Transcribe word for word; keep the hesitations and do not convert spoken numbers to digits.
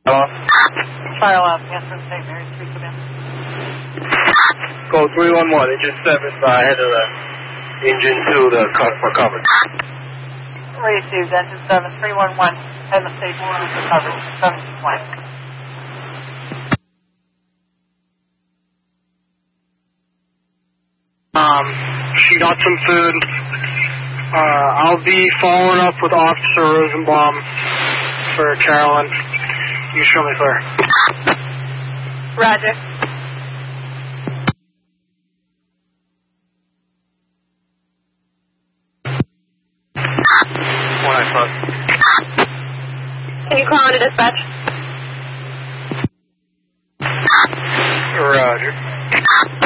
Fire alarm, yes, from Saint Mary's, three, come in. Code three one one, engine seven, uh, head of the engine two, the cut for coverage. Received, engine seven, three one one, and the state two for coverage, seventeen one. Um, she got some food. Uh, I'll be following up with Officer Rosenbaum for Carolyn. You show me clear. Roger. One I thought. Can you call into dispatch?